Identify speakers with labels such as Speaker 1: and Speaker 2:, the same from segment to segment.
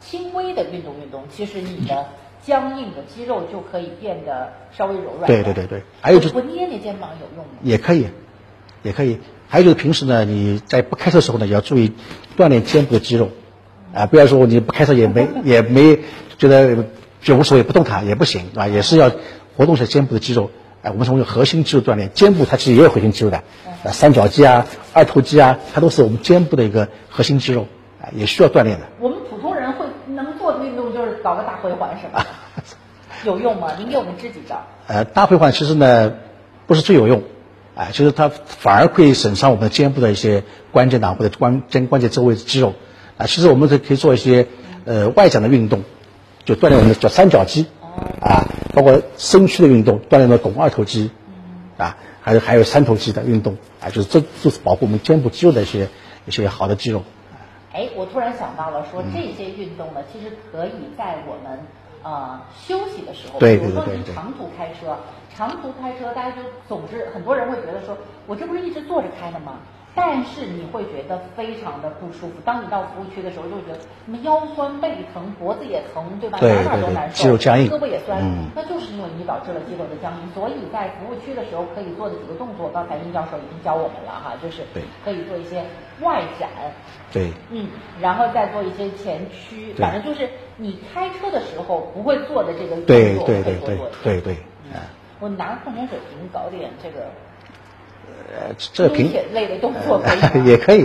Speaker 1: 轻微的运动，其实你的僵硬的肌肉就可以变得稍微柔软。
Speaker 2: 对，还有就是
Speaker 1: 我捏捏肩膀有用吗？
Speaker 2: 也可以。还有就是平时呢，你在不开车的时候呢，也要注意锻炼肩部的肌肉，不要说你不开车也没觉得就无所谓不动它也不行，对吧？也是要活动一下肩部的肌肉。我们从核心肌肉锻炼，肩部它其实也有核心肌肉的，三角肌啊、二头肌啊，它都是我们肩部的一个核心肌肉，也需要锻炼的。
Speaker 1: 我们普通人能做的运动就是搞个大回环什么的，有用吗？您给我们支几招？
Speaker 2: 大回环其实呢不是最有用，其实它反而会损伤我们的肩部的一些关节囊或者关节周围的肌肉。其实我们可以做一些外展的运动，就锻炼我们的叫三角肌，包括身躯的运动，锻炼了肱二头肌，还有三头肌的运动，这就是保护我们肩部肌肉的一些好的肌肉。
Speaker 1: 我突然想到了，说这些运动呢，其实可以在我们休息的时候，比如说您长途开车，大家就总是很多人会觉得说，我这不是一直坐着开的吗？但是你会觉得非常的不舒服。当你到服务区的时候，就会觉得什么腰酸背疼、脖子也疼，对吧？哪都难受，
Speaker 2: 肌肉僵硬，
Speaker 1: 胳膊也酸，那就是因为你导致了肌肉的僵硬。所以在服务区的时候可以做的几个动作，刚才殷教授已经教我们了哈，就是可以做一些外展，然后再做一些前屈，反正就是你开车的时候不会做的这个动作，
Speaker 2: 对。
Speaker 1: 我拿矿泉水瓶搞点这个。
Speaker 2: 这瓶
Speaker 1: 类的动作可以吗？
Speaker 2: 也可以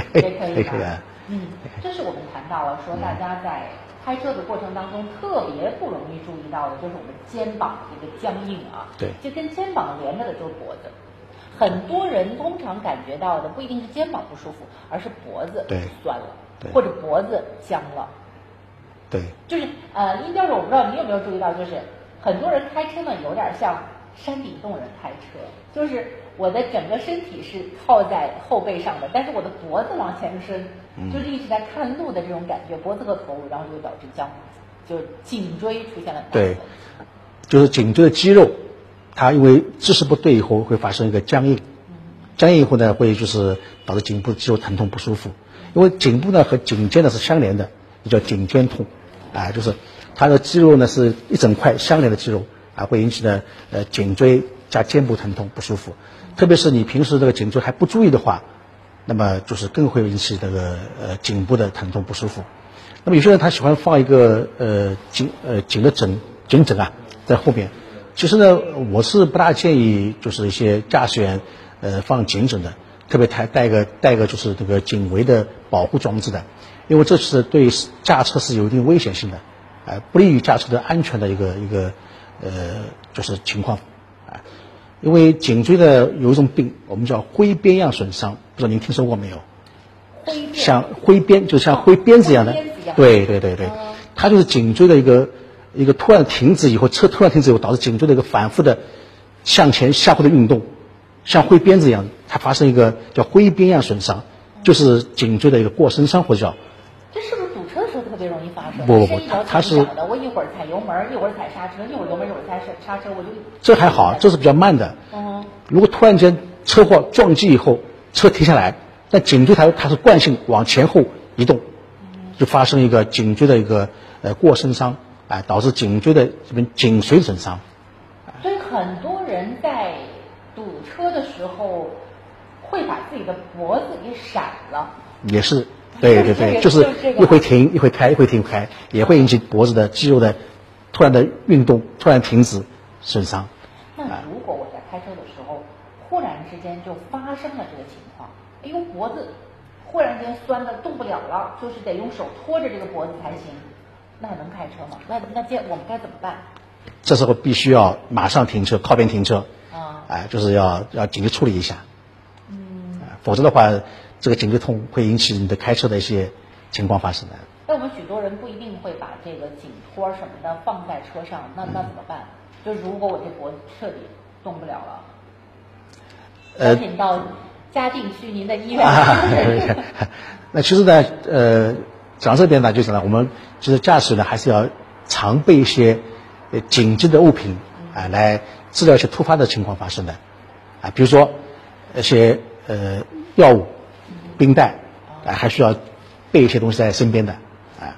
Speaker 1: 这是我们谈到了说，大家在开车的过程当中特别不容易注意到的，就是我们肩膀的这个僵硬啊。
Speaker 2: 对，
Speaker 1: 就跟肩膀连着的就是脖子。很多人通常感觉到的不一定是肩膀不舒服，而是脖子酸了，或者脖子僵了。
Speaker 2: 对，
Speaker 1: 就是殷教授，我不知道你有没有注意到，就是很多人开车呢有点像山顶洞人开车，就是我的整个身体是靠在后背上的，但是我的脖子往前伸，就是一直在看路的这种感觉，脖子和头，然后就导致就是颈椎出现了大问题。
Speaker 2: 就是颈椎的肌肉，它因为姿势不对以后会发生一个僵硬，僵硬以后呢会就是导致颈部肌肉疼痛不舒服，因为颈部呢和颈肩呢是相连的，也叫颈肩痛，就是它的肌肉呢是一整块相连的肌肉，会引起呢颈椎加肩部疼痛不舒服。特别是你平时这个颈椎还不注意的话，那么就是更会引起这个颈部的疼痛不舒服。那么有些人他喜欢放一个颈的颈枕在后面，其实呢我是不大建议就是一些驾驶员放颈枕的，特别带一个就是这个颈围的保护装置的，因为这是对驾车是有一定危险性的，不利于驾车的安全的一个就是情况。因为颈椎的有一种病，我们叫挥鞭样损伤，不知道您听说过没有？像挥鞭，就像挥鞭子一样的。对，它就是颈椎的一个突然停止以后，车突然停止以后，导致颈椎的一个反复的向前下后的运动，像挥鞭子一样，它发生一个叫挥鞭样损伤，就是颈椎的一个过伸伤或者叫。
Speaker 1: 这是不是堵车的时候特别容易发生？
Speaker 2: 不，它是
Speaker 1: 我一会儿踩油门，一会儿踩刹车，一会儿油门，一会儿踩刹车，我就
Speaker 2: 这还好，这是比较慢的。如果突然间车祸撞击以后，车停下来，但颈椎它是惯性往前后移动，就发生一个颈椎的一个过伸伤，导致颈椎的这边颈髓损伤。
Speaker 1: 所以很多人在堵车的时候会把自己的脖子给闪了。也是。
Speaker 2: 对，就是一会停一会开，一会停开，也会引起脖子的肌肉的突然的运动突然停止损伤。
Speaker 1: 那如果我在开车的时候忽然之间就发生了这个情况，脖子忽然间酸的动不了了，就是得用手托着这个脖子才行，那能开车吗？那我们该怎么办？
Speaker 2: 这时候必须要马上停车，靠边停车，就是要紧急处理一下，否则的话这个颈椎痛会引起你的开车的一些情况发生的。
Speaker 1: 那我们许多人不一定会把这个颈托什么的放在车上，那怎么办？就如果我这脖子彻底动不了了，赶紧到嘉定区您的医院。
Speaker 2: 那其实呢，讲这边呢，就是呢，我们其实驾驶呢还是要常备一些紧急的物品来治疗一些突发的情况发生的比如说一些药物。冰袋还需要备一些东西在身边的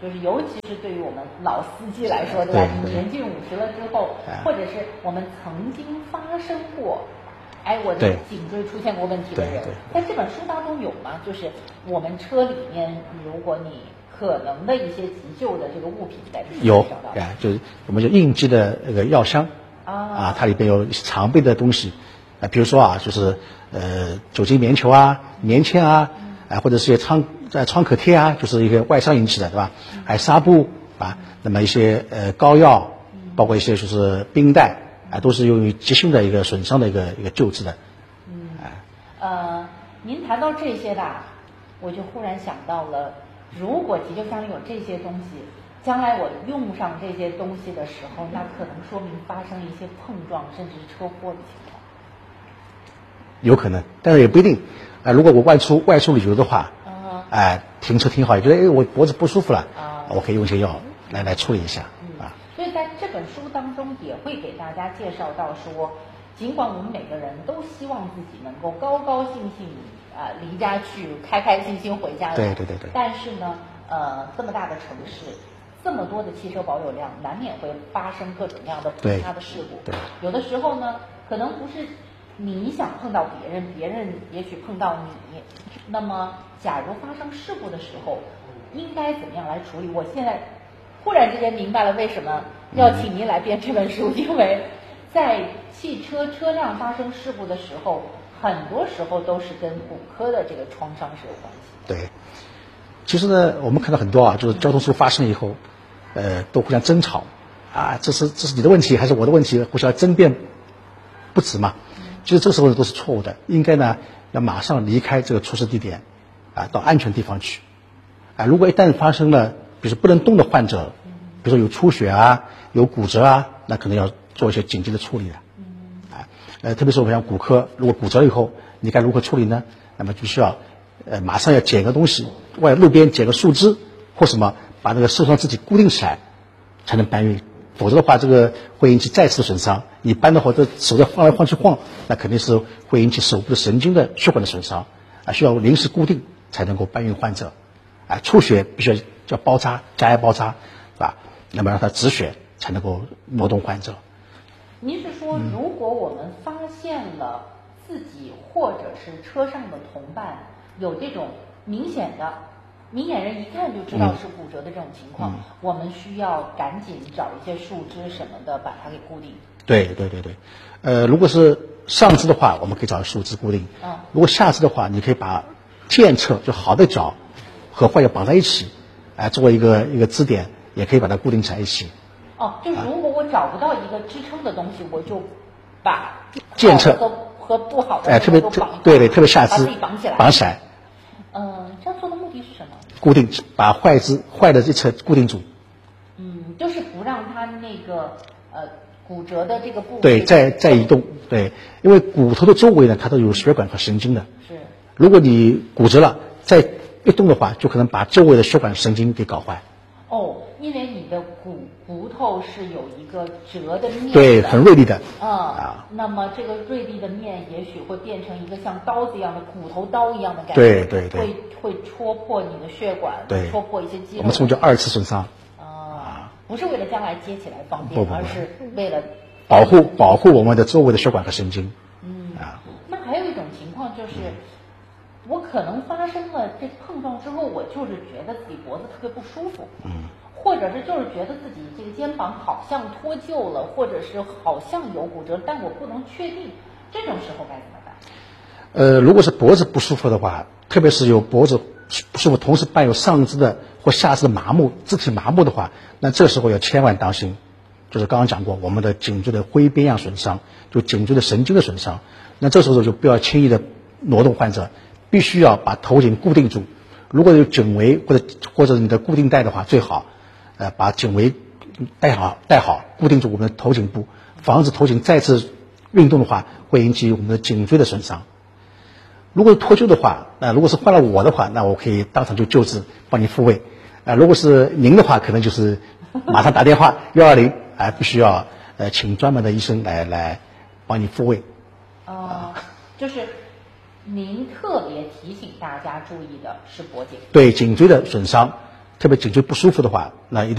Speaker 1: 就是尤其是对于我们老司机来说，对吧？你年近50了之后，或者是我们曾经发生过，我的颈椎出现过问题的人，在这本书当中有吗？就是我们车里面，如果你可能的一些急救的这个物品在这里
Speaker 2: 有就是我们就应急的那个药箱它里边有常备的东西比如说就是酒精棉球棉签或者是一些创可贴就是一个外伤引起的，对吧？还有纱布那么一些膏药，包括一些就是冰袋都是用于急性的一个损伤的一个救治的。
Speaker 1: 您谈到这些吧，我就忽然想到了，如果急救箱里有这些东西，将来我用上这些东西的时候，那可能说明发生一些碰撞甚至是车祸的情况。
Speaker 2: 有可能，但是也不一定。如果我外出旅游的话，停车停好，觉得我脖子不舒服了，我可以用些药来处理一下
Speaker 1: 所以在这本书当中也会给大家介绍到说，尽管我们每个人都希望自己能够高高兴兴离家去，开开心心回家来，
Speaker 2: 对，
Speaker 1: 但是呢，这么大的城市，这么多的汽车保有量，难免会发生各种各样的碰擦的事故。有的时候呢，可能不是你想碰到别人，别人也许碰到你。那么，假如发生事故的时候，应该怎么样来处理？我现在忽然之间明白了为什么要请您来编这本书，因为在汽车车辆发生事故的时候，很多时候都是跟骨科的这个创伤是有关系。
Speaker 2: 对，其实呢，我们看到很多就是交通事故发生以后，都互相争吵这是你的问题还是我的问题，互相争辩不止嘛。其实这个时候都是错误的，应该呢要马上离开这个出事地点到安全地方去如果一旦发生了比如说不能动的患者，比如说有出血有骨折那可能要做一些紧急的处理特别是我们像骨科，如果骨折以后你该如何处理呢？那么就需要马上要捡个东西，路边捡个树枝或什么，把那个受伤肢体固定起来才能搬运，否则的话这个会引起再次损伤。你搬的话这手在晃来晃去晃，那肯定是会引起手部的神经的血管的损伤需要临时固定才能够搬运患者出血必须要叫包扎，加压包扎那么让它止血才能够挪动患者。
Speaker 1: 您是说，如果我们发现了自己或者是车上的同伴有这种明显人一看就知道是骨折的这种情况，我们需要赶紧找一些树枝什么的把它给固定。
Speaker 2: 对，如果是上肢的话，我们可以找树枝固定。如果下肢的话，你可以把健侧就好的脚和坏脚绑在一起，作为一个支点，也可以把它固定在一起。
Speaker 1: 就如果我找不到一个支撑的东西，我就把
Speaker 2: 健侧
Speaker 1: 和不好的
Speaker 2: 特别对，特别下肢
Speaker 1: 把自己绑起来。这样做的目的是什么？
Speaker 2: 固定，把坏的一侧固定住。
Speaker 1: 就是不让它那个骨折的这个部位
Speaker 2: 对再移动。对，因为骨头的周围呢，它都有血管和神经的。
Speaker 1: 是。
Speaker 2: 如果你骨折了，再一动的话，就可能把周围的血管神经给搞坏。
Speaker 1: 因为你的骨头是有一个折的面的，
Speaker 2: 对，很锐利的。
Speaker 1: 那么这个锐利的面也许会变成一个像刀子一样的骨头刀一样的感觉。
Speaker 2: 对，
Speaker 1: 会戳破你的血管，戳破一些肌肉。
Speaker 2: 我们称为叫二次损伤。
Speaker 1: 不是为了将来接起来方便，而是为了
Speaker 2: 保护我们的周围的血管和神经。
Speaker 1: 那还有一种情况就是，我可能发生了这碰撞之后，我就是觉得自己脖子特别不舒服，或者是就是觉得自己这个肩膀好像脱臼了，或者是好像有骨折，但我不能确定，这种时候该怎么办？
Speaker 2: 如果是脖子不舒服的话，特别是有脖子不舒服，同时伴有上肢的或下肢的麻木、肢体麻木的话，那这时候要千万当心，就是刚刚讲过我们的颈椎的灰边样损伤，就颈椎的神经的损伤，那这时候就不要轻易的挪动患者，必须要把头颈固定住。如果有颈围或者你的固定带的话，最好把颈围带好，固定住我们的头颈部，防止头颈再次运动的话，会引起我们的颈椎的损伤。如果是脱臼的话，如果是换了我的话，那我可以当场就救治，帮你复位。如果是您的话，可能就是马上打电话120，必须要请专门的医生来帮你复位。
Speaker 1: 就是您特别提醒大家注意的是脖颈。
Speaker 2: 对，颈椎的损伤， 特别颈椎不舒服的话，那一定